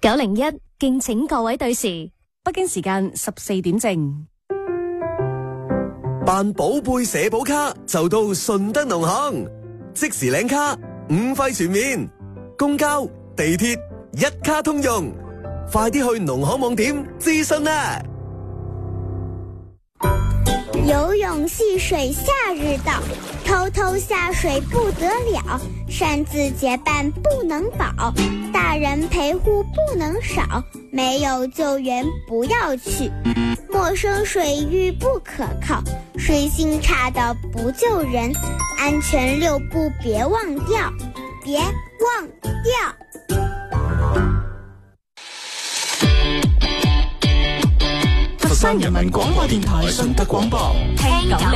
901，敬請各位對時。北京時間14點正。 辦寶貝社保卡就到順德農行，即時領卡5費全面，公交、地鐵一卡通用，快啲去農行網點諮詢啦！ 游泳戏水夏日到，偷偷下水不得了，擅自结伴不能保，大人陪护不能少，没有救援不要去，陌生水域不可靠，水性差的不救人，安全6步别忘掉，别忘掉。 佛山人民廣播電台順德廣播，聽講